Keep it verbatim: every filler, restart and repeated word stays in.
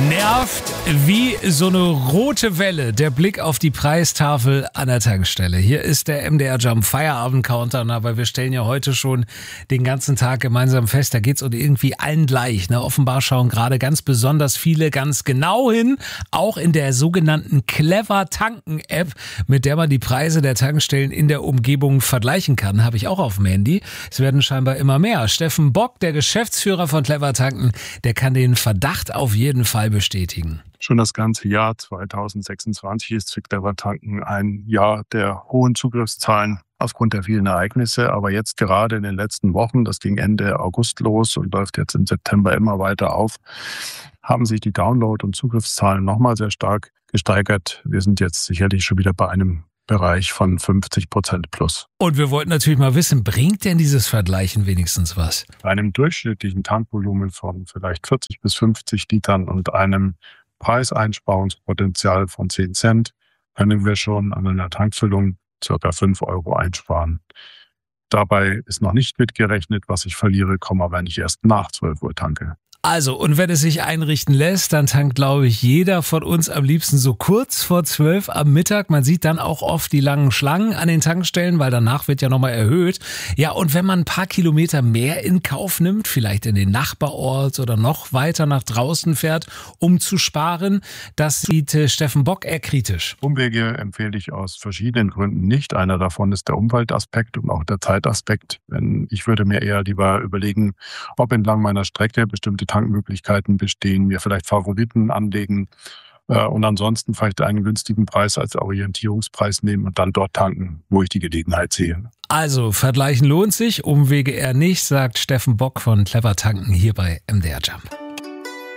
Nervt wie so eine rote Welle der Blick auf die Preistafel an der Tankstelle. Hier ist der M D R Jump Feierabend Countdown, aber wir stellen ja heute schon den ganzen Tag gemeinsam fest, da geht's um irgendwie allen gleich. Ne? Offenbar schauen gerade ganz besonders viele ganz genau hin, auch in der sogenannten Clever Tanken App, mit der man die Preise der Tankstellen in der Umgebung vergleichen kann, habe ich auch auf dem Handy. Es werden scheinbar immer mehr. Steffen Bock, der Geschäftsführer von Clever Tanken, der kann den Verdacht auf jeden Fall bestätigen. Schon das ganze Jahr zweitausendsechsundzwanzig ist für Clever Tanken ein Jahr der hohen Zugriffszahlen aufgrund der vielen Ereignisse. Aber jetzt gerade in den letzten Wochen, das ging Ende August los und läuft jetzt im September immer weiter auf, haben sich die Download- und Zugriffszahlen nochmal sehr stark gesteigert. Wir sind jetzt sicherlich schon wieder bei einem Bereich von fünfzig Prozent plus. Und wir wollten natürlich mal wissen, bringt denn dieses Vergleichen wenigstens was? Bei einem durchschnittlichen Tankvolumen von vielleicht vierzig bis fünfzig Litern und einem Preiseinsparungspotenzial von zehn Cent können wir schon an einer Tankfüllung ca. fünf Euro einsparen. Dabei ist noch nicht mitgerechnet, was ich verliere, wenn ich erst nach zwölf Uhr tanke. Also, und wenn es sich einrichten lässt, dann tankt, glaube ich, jeder von uns am liebsten so kurz vor zwölf am Mittag. Man sieht dann auch oft die langen Schlangen an den Tankstellen, weil danach wird ja nochmal erhöht. Ja, und wenn man ein paar Kilometer mehr in Kauf nimmt, vielleicht in den Nachbarort oder noch weiter nach draußen fährt, um zu sparen, das sieht äh, Steffen Bock eher kritisch. Umwege empfehle ich aus verschiedenen Gründen nicht. Einer davon ist der Umweltaspekt und auch der Zeitaspekt. Ich würde mir eher lieber überlegen, ob entlang meiner Strecke bestimmte Tankmöglichkeiten bestehen, mir vielleicht Favoriten anlegen äh, und ansonsten vielleicht einen günstigen Preis als Orientierungspreis nehmen und dann dort tanken, wo ich die Gelegenheit sehe. Also, vergleichen lohnt sich, Umwege eher nicht, sagt Steffen Bock von Clever Tanken hier bei M D R Jump.